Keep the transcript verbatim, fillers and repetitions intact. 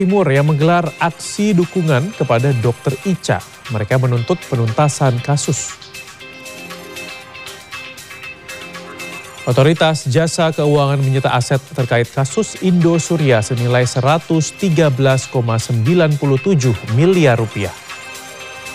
Timur yang menggelar aksi dukungan kepada Dokter Ica. Mereka menuntut penuntasan kasus. Otoritas Jasa Keuangan menyita aset terkait kasus Indosuria senilai seratus tiga belas koma sembilan tujuh miliar rupiah.